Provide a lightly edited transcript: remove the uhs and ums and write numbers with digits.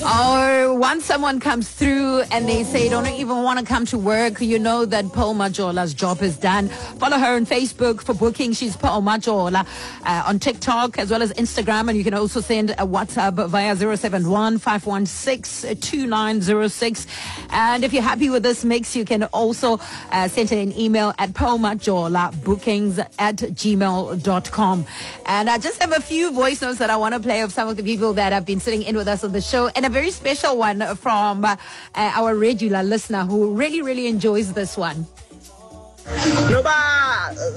Or once someone comes through and they say don't even want to come to work, you know that Paul Majola's job is done. Follow her on Facebook for booking. She's Paul Majola on TikTok as well as Instagram. And you can also send a WhatsApp via 071-516-2906. And if you're happy with this mix, you can also send her an email at paulmajolabookings@gmail.com. And I just have a few voice notes that I want to play of some of the people that have been sitting in with us on the show, and a very special one from our regular listener who really, really enjoys this one.